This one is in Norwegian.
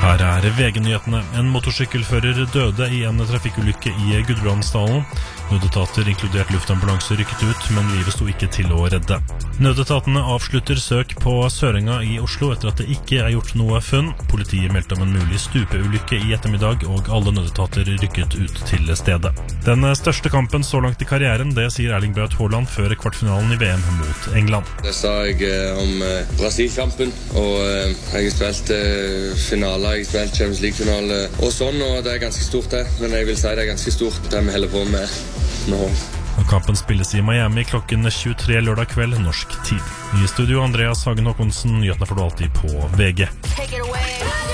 Her VG-nyhetene. En motorsykkelfører døde i en trafikkulykke i Gudbrandsdalen. Nødetater inkludert luftambulanse rykket ut, men livet sto ikke til å redde. Nødetatene avslutter søk på Sørenga i Oslo etter at det ikke gjort noe funn. Politiet meldte om en mulig stupeulykke i ettermiddag, og alle nødetater rykket ut til stedet. Den største kampen så langt i karrieren, det sier Erling Braut Haaland før kvartfinalen i VM mot England. Det sa jeg om Brasil-kampen, og jeg har spilt finaler, jeg har spilt Champions League-finale og sånn, og det ganske stort det, men jeg vil si det ganske stort det vi holder på med nå. Kampen spilles i Miami klokken 23 lørdag kveld norsk tid. I studio Andreas Hagen Håkonsen, nyhetene får du alltid på VG.